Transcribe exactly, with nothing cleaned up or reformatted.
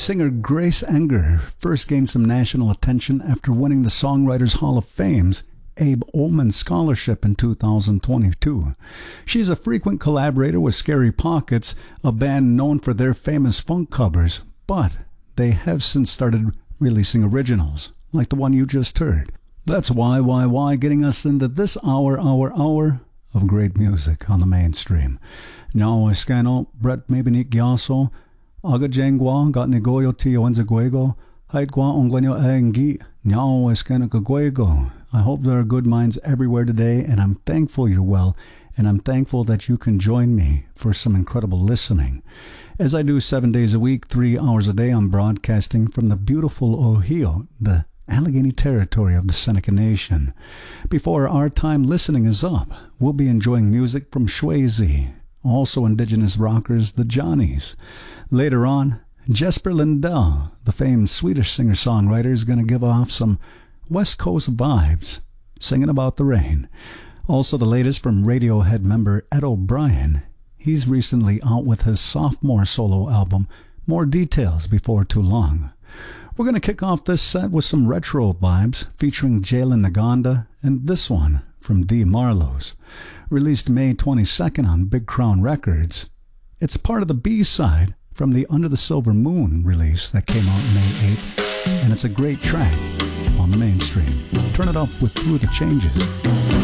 Singer Grace Enger first gained some national attention after winning the Songwriters Hall of Fame's Abe Olman Scholarship in two thousand twenty-two. She's a frequent collaborator with Scary Pockets, a band known for their famous funk covers, but they have since started releasing originals, like the one you just heard. That's why, why, why, getting us into this hour, hour, hour of great music on the mainstream. Nyao Eskano, Brett Mabinik Gyaso, Aga Jengwa, Got Nigoyo Tio Enzaguego, Haitgwa Ongwenyo Engi, Nyao Eskano Kaguego. I hope there are good minds everywhere today, and I'm thankful you're well, and I'm thankful that you can join me for some incredible listening. As I do seven days a week, three hours a day, I'm broadcasting from the beautiful Ohio, the Allegheny territory of the Seneca Nation. Before our time listening is up, we'll be enjoying music from Shwayze, also indigenous rockers, the Johnnies. Later on, Jesper Lindell, the famed Swedish singer-songwriter, is going to give off some West Coast vibes, singing about the rain. Also the latest from Radiohead member Ed O'Brien. He's recently out with his sophomore solo album. More details before too long. We're going to kick off this set with some retro vibes featuring Jalen Naganda and this one from Dee Marlows. Released May twenty-second on Big Crown Records. It's part of the B-side from the Under the Silver Moon release that came out May eighth, and it's a great track on the mainstream. Turn it up with Through the Changes.